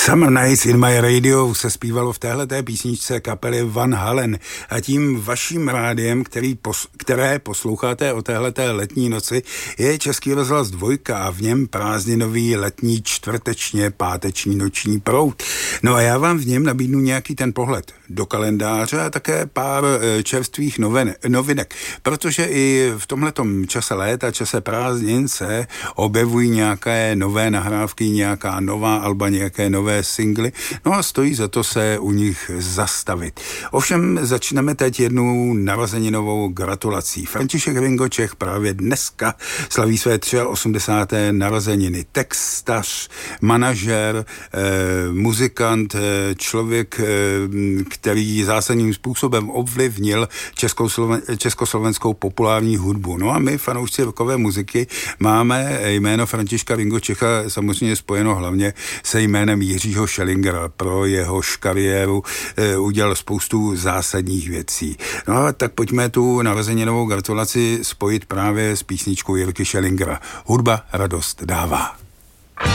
Summer Nights in My Radio se zpívalo v téhleté písničce kapely Van Halen a tím vaším rádiem, které posloucháte o téhleté letní noci, je Český rozhlas 2 a v něm prázdninový letní čtvrtečně páteční noční proud. No a já vám v něm nabídnu nějaký ten pohled do kalendáře a také pár čerstvých novinek, protože i v tomhletom čase léta, čase prázdnin se objevují nějaké nové nahrávky, nějaká nová alba, nějaké nové singly, no a stojí za to se u nich zastavit. Ovšem začneme teď jednou narozeninovou gratulací. František Ringo Čech právě dneska slaví své 83. narozeniny. Textař, manažer, muzikant, člověk, který zásadním způsobem ovlivnil československou populární hudbu. No a my, fanoušci rockové muziky, máme jméno Františka Ringo Čecha samozřejmě spojeno hlavně se jménem Jiřího Schellingera. Pro jehož kariéru udělal spoustu zásadních věcí. No a tak pojďme tu narozeninovou gratulaci spojit právě s písničkou Jirky Schellingera. Hudba radost dává.